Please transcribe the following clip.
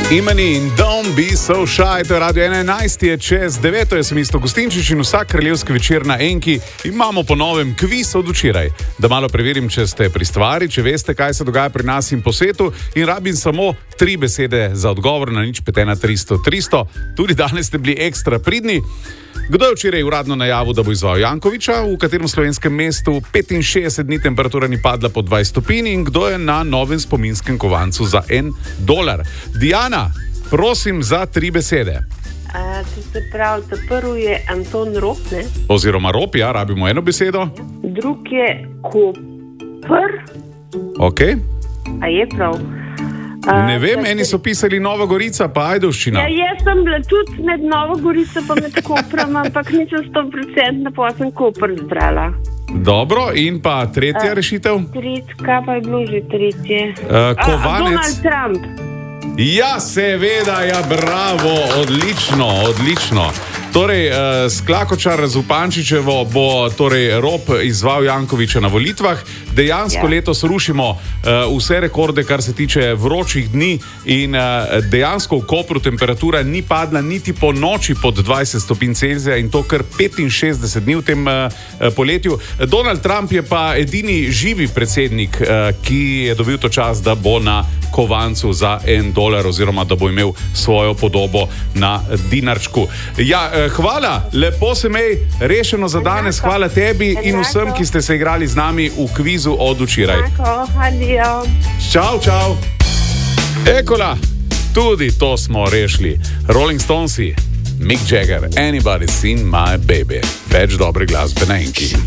Imani in Don't Be So Shy, to je Radio 11, je čez 9, jaz sem Isto Gustinčič in vsak kraljevski večer na Enki imamo po novem kviz od včeraj. Da malo preverim, če ste pri stvari, če veste, kaj se dogaja pri nas in po svetu, in rabim samo 3 besede za odgovor na 051-300-300. Tudi danes ste bili ekstra pridni. Kdo je včeraj uradno najavil, da bo izval Jankovića, v katerem slovenskem mestu 65 dni temperatura ni padla pod 20 stopinj, in kdo je na novem spominskem kovancu za $1? Diana, prosim za 3 besede. To se pravi, prvi je Anton Rop, ne? Oziroma Rop, ja, rabimo eno besedo. Drug je Koper. Ok. A je prav? Ne vem, eni so pisali Nova Gorica, pa Ajdovščina. Ja, jaz sem bila tudi med Novo Gorico pa med Koprom, ampak nisem 100%, pa sem Koper zbrala. Dobro, in pa tretja rešitev? Kaj pa je bilo že tretje? Kovanec. Donald Trump. Ja, seveda, ja, bravo, odlično, odlično. Torej, s Klakočar z Upančičevo bo torej Rop izval Jankovića na volitvah. Dejansko letos rušimo vse rekorde, kar se tiče vročih dni, in dejansko v Kopru temperatura ni padla niti po noči pod 20 stopinj Celzija, in to kar 65 dni v tem poletju. Donald Trump je pa edini živi predsednik, ki je dobil to čas, da bo na kovancu za $1 oziroma da bo imel svojo podobo na dinarčku. Ja, hvala, lepo se mej, rešeno za danes, hvala tebi in vsem, ki ste se igrali z nami v kvizu od včeraj. Čau, čau. Ekola, tudi to smo rešili. Rolling Stonesi, Mick Jagger, Anybody Seen My Baby. Več dobre glasbe na Enki.